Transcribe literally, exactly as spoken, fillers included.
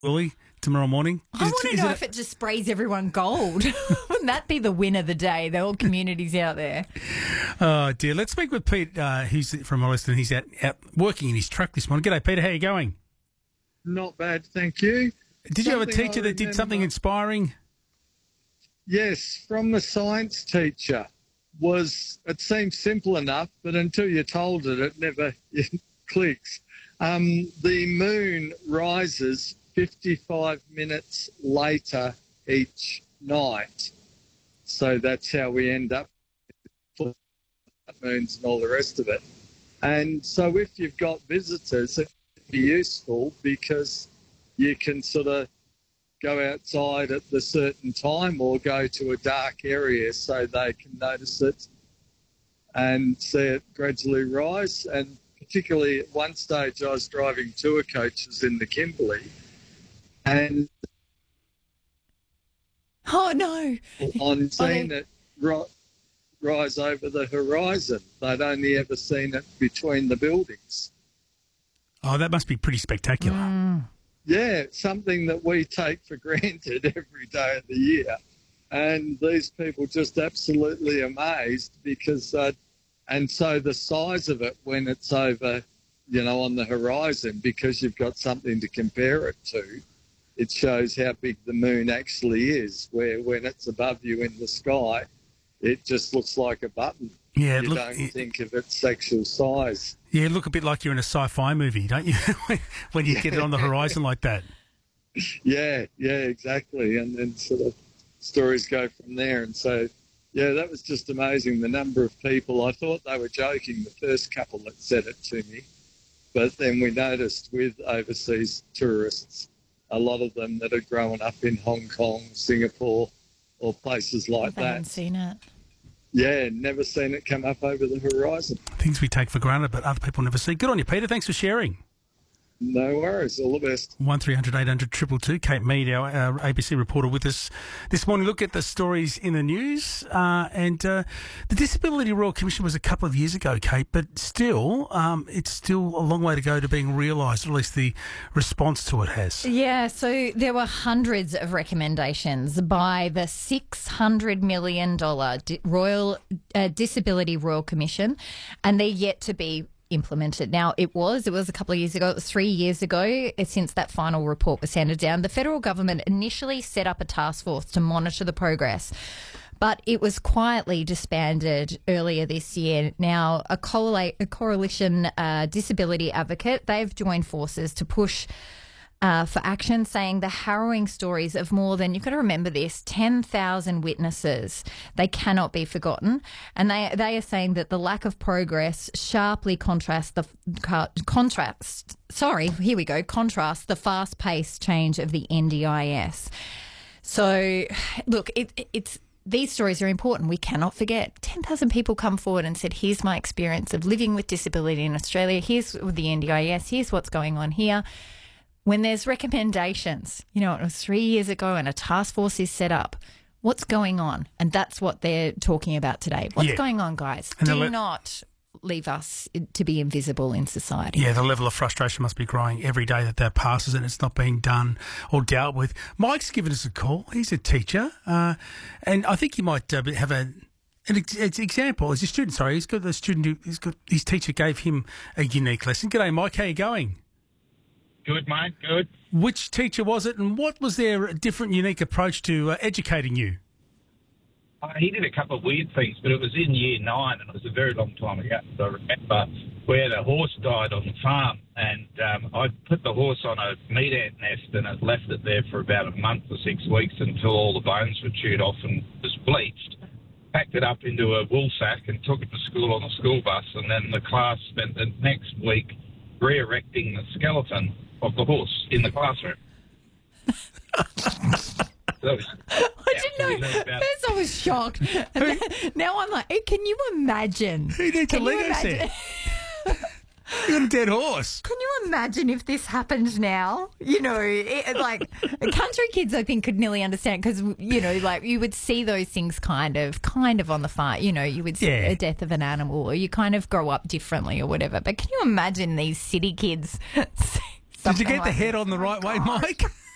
Willie, tomorrow morning? I want to know it... if it just sprays everyone gold. Wouldn't that be the win of the day? The whole community's out there. Oh, dear. Let's speak with Pete, uh, who's from Olliston. He's out, out working in his truck this morning. G'day, Peter. How are you going? Not bad, thank you. Did you have a teacher that did something inspiring? Yes, from the science teacher. Was it seems simple enough, but until you're told it, it never it clicks. Um, the moon rises fifty-five minutes later each night. So that's how we end up with moons and all the rest of it. And so if you've got visitors, it can be useful because you can sort of go outside at the certain time or go to a dark area so they can notice it and see it gradually rise. And particularly at one stage I was driving tour coaches in the Kimberley and oh no on seeing it ri- rise over the horizon. They'd only ever seen it between the buildings. Oh, that must be pretty spectacular. Mm. Yeah, something that we take for granted every day of the year. And these people just absolutely amazed because, uh, and so the size of it when it's over, you know, on the horizon, because you've got something to compare it to, it shows how big the moon actually is, where when it's above you in the sky, it just looks like a button. Yeah, you look, don't it, think of its actual size. Yeah, look a bit like you're in a sci-fi movie, don't you? When you get it on the horizon like that. Yeah, yeah, exactly. And then sort of stories go from there. And so, yeah, that was just amazing, the number of people. I thought they were joking, the first couple that said it to me. But then we noticed with overseas tourists, a lot of them that had grown up in Hong Kong, Singapore, or places like I that. haven't seen it. Yeah, never seen it come up over the horizon. Things we take for granted, but other people never see. Good on you, Peter. Thanks for sharing. No worries. All the best. one three hundred eight hundred two two two. Kate Mead, our, our A B C reporter, with us this morning. Look at the stories in the news. Uh, and uh, the Disability Royal Commission was a couple of years ago, Kate, but still, um, it's still a long way to go to being realised, or at least the response to it has. Yeah, so there were hundreds of recommendations by the six hundred million dollars Royal uh, Disability Royal Commission, and they're yet to be implemented. Now, it was, it was a couple of years ago, it was three years ago since that final report was handed down. The federal government initially set up a task force to monitor the progress, but it was quietly disbanded earlier this year. Now, a, coala- a coalition uh, disability advocate, they've joined forces to push Uh, for action, saying the harrowing stories of more than, you've got to remember this, ten thousand witnesses, they cannot be forgotten. And they they are saying that the lack of progress sharply contrasts the contrast. Sorry, here we go. Contrast the fast-paced change of the N D I S. So, look, it, it's. These stories are important. We cannot forget. ten thousand people come forward and said, here's my experience of living with disability in Australia. Here's the N D I S. Here's what's going on here. When there's recommendations, you know, it was three years ago and a task force is set up, what's going on? And that's what they're talking about today. What's yeah. going on, guys? And Do le- not leave us to be invisible in society. Yeah, the level of frustration must be growing every day that that passes and it's not being done or dealt with. Mike's given us a call. He's a teacher. Uh, and I think he might uh, have a... An ex- example is a student, sorry, he's got the student who, he's got, his teacher gave him a unique lesson. G'day, Mike, how you going? Good, mate, good. Which teacher was it, and what was their different, unique approach to uh, educating you? Uh, he did a couple of weird things, but it was in year nine, and it was a very long time ago. So I remember we had a horse died on the farm, and um, I put the horse on a meat ant nest, and it left it there for about a month or six weeks until all the bones were chewed off and was bleached. Packed it up into a wool sack and took it to school on a school bus, and then the class spent the next week re-erecting the skeleton of the horse in the classroom. So was, I didn't know. First I was shocked. And then, now I'm like, hey, can you imagine? Who needs a Lego set? You got a dead horse. Can you imagine if this happened now? You know, it, like country kids, I think, could nearly understand because you know, like you would see those things kind of, kind of on the farm. You know, you would see yeah. a death of an animal, or you kind of grow up differently, or whatever. But can you imagine these city kids? Did you get like the head this? on the Oh right way, gosh. Mike?